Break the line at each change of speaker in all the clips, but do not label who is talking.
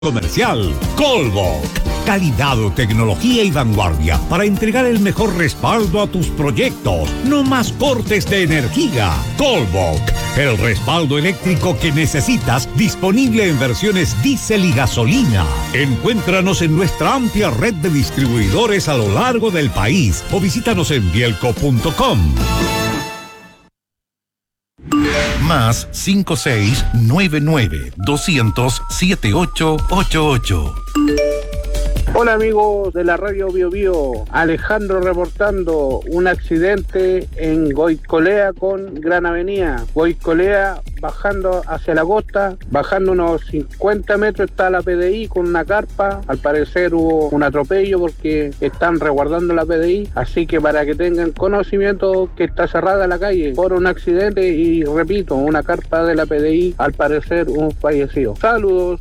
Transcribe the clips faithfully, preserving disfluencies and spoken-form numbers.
Comercial Colbok. Calidad, tecnología y vanguardia para entregar el mejor respaldo a tus proyectos. No más cortes de energía. Colbok, el respaldo eléctrico que necesitas, disponible en versiones diésel y gasolina. Encuéntranos en nuestra amplia red de distribuidores a lo largo del país o visítanos en bielco punto com.
Más cinco seis nueve nueve dos cero cero siete ocho ocho ocho.
Hola amigos de la radio Bio Bio, Alejandro reportando un accidente en Goicolea con Gran Avenida. Goicolea bajando hacia la costa, bajando unos cincuenta metros está la P D I con una carpa. Al parecer hubo un atropello porque están resguardando la P D I, así que para que tengan conocimiento que está cerrada la calle por un accidente y repito, una carpa de la P D I, al parecer un fallecido. Saludos.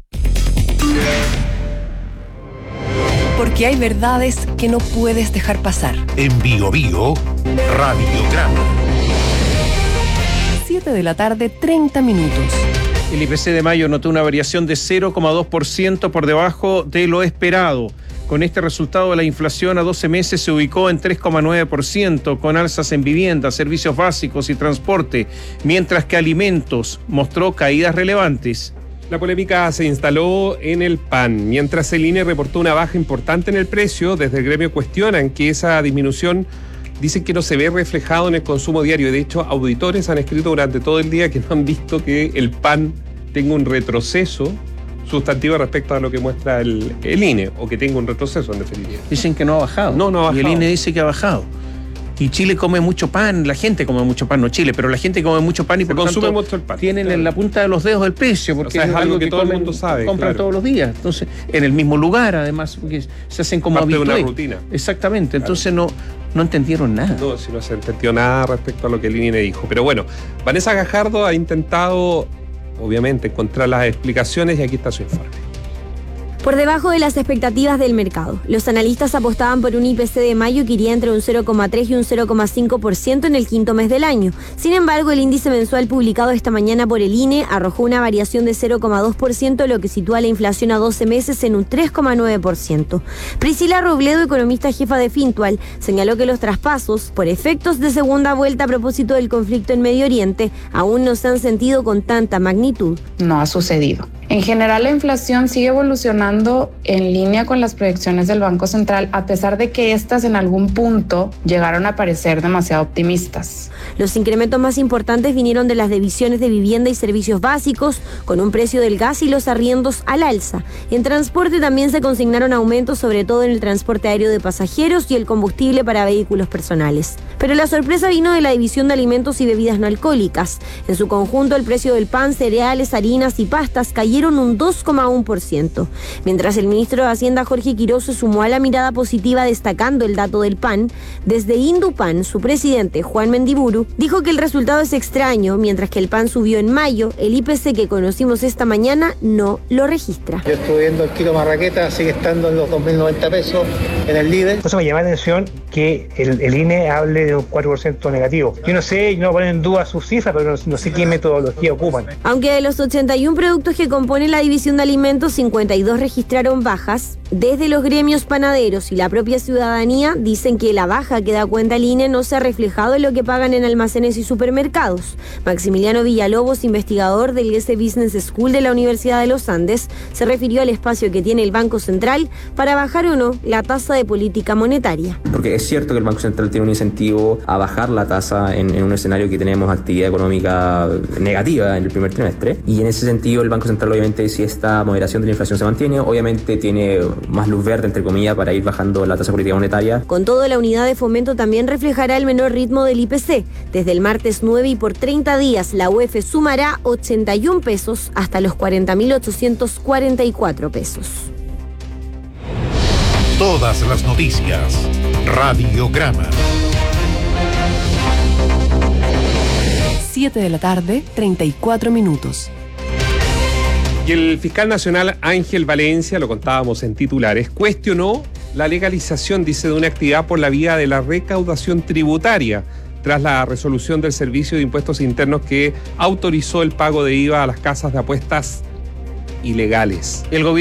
Porque hay verdades que no puedes dejar pasar.
En Bio Bio, Radiograma.
siete de la tarde, treinta minutos.
El I P C de mayo notó una variación de cero coma dos por ciento por debajo de lo esperado. Con este resultado, la inflación a doce meses se ubicó en tres coma nueve por ciento, con alzas en vivienda, servicios básicos y transporte, mientras que alimentos mostró caídas relevantes.
La polémica se instaló en el pan. Mientras el I N E reportó una baja importante en el precio, desde el gremio cuestionan que esa disminución dicen que no se ve reflejado en el consumo diario. De hecho, auditores han escrito durante todo el día que no han visto que el pan tenga un retroceso sustantivo respecto a lo que muestra el, el I N E, o que tenga un retroceso en definitiva.
Dicen que no ha bajado.
No, no ha bajado.
Y el I N E dice que ha bajado. Y Chile come mucho pan, la gente come mucho pan, no Chile, pero la gente come mucho pan y
se
por
consume
tanto
mucho el pan,
tienen
claro.
en la punta de los dedos el precio, porque
o sea, es, es algo, algo que, que todo comen, el mundo sabe.
Compran
claro.
todos los días, entonces, en el mismo lugar además, porque se hacen como
parte
habitué.
de una rutina.
Exactamente,
claro.
Entonces no, no entendieron nada.
No, si no se entendió nada respecto a lo que el I N E dijo. Pero bueno, Vanessa Gajardo ha intentado, obviamente, encontrar las explicaciones y aquí está su informe.
Por debajo de las expectativas del mercado, los analistas apostaban por un I P C de mayo que iría entre un cero coma tres y un cero coma cinco por ciento en el quinto mes del año. Sin embargo, el índice mensual publicado esta mañana por el I N E arrojó una variación de cero coma dos por ciento, lo que sitúa la inflación a doce meses en un tres coma nueve por ciento. Priscila Robledo, economista jefa de Fintual, señaló que los traspasos, por efectos de segunda vuelta a propósito del conflicto en Medio Oriente, aún no se han sentido con tanta magnitud.
No ha sucedido. En general, la inflación sigue evolucionando en línea con las proyecciones del Banco Central, a pesar de que éstas en algún punto llegaron a parecer demasiado optimistas.
Los incrementos más importantes vinieron de las divisiones de vivienda y servicios básicos, con un precio del gas y los arriendos al alza. En transporte también se consignaron aumentos, sobre todo en el transporte aéreo de pasajeros y el combustible para vehículos personales. Pero la sorpresa vino de la división de alimentos y bebidas no alcohólicas. En su conjunto, el precio del pan, cereales, harinas y pastas cayeron un dos coma uno por ciento. Mientras el ministro de Hacienda, Jorge Quiroz, se sumó a la mirada positiva destacando el dato del pan, desde Indupan, su presidente, Juan Mendiburu, dijo que el resultado es extraño. Mientras que el pan subió en mayo, el I P C que conocimos esta mañana no lo registra.
Yo estuve viendo el kilo marraqueta, sigue estando en los dos mil noventa pesos en el líder.
Eso me llama la atención que el, el I N E hable de un cuatro por ciento negativo. Yo no sé, no ponen en duda sus cifras, pero no, no sé qué metodología ocupan.
Aunque de los ochenta y uno productos que componen la división de alimentos, cincuenta y dos registraron bajas, desde los gremios panaderos y la propia ciudadanía dicen que la baja que da cuenta el I N E no se ha reflejado en lo que pagan en almacenes y supermercados. Maximiliano Villalobos, investigador del G S Business School de la Universidad de los Andes, se refirió al espacio que tiene el Banco Central para bajar o no la tasa de política monetaria.
Porque es cierto que el Banco Central tiene un incentivo a bajar la tasa en, en un escenario que tenemos actividad económica negativa en el primer trimestre, y en ese sentido el Banco Central, obviamente, si esta moderación de la inflación se mantiene, obviamente tiene más luz verde, entre comillas, para ir bajando la tasa política monetaria.
Con todo, la unidad de fomento también reflejará el menor ritmo del I P C. Desde el martes nueve y por treinta días, la U E F sumará ochenta y uno pesos hasta los cuarenta mil ochocientos cuarenta y cuatro pesos.
Todas las noticias. Radiograma.
siete de la tarde, treinta y cuatro minutos.
Y el fiscal nacional Ángel Valencia, lo contábamos en titulares, cuestionó la legalización, dice, de una actividad por la vía de la recaudación tributaria, tras la resolución del Servicio de Impuestos Internos que autorizó el pago de I V A a las casas de apuestas ilegales.
El gobierno